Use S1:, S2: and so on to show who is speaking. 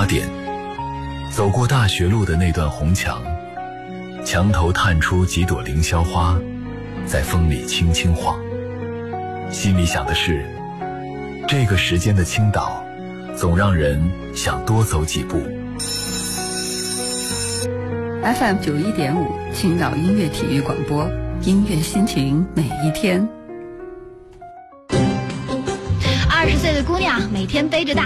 S1: 点，走过大学路的那段红墙，墙头探出几朵凌霄花，在风里轻轻晃。心里想的是，这个时间的青岛，总让人想多走几步。
S2: FM 91.5，青岛音乐体育广播，音乐心情每一天。
S3: 20岁的姑娘每天背着大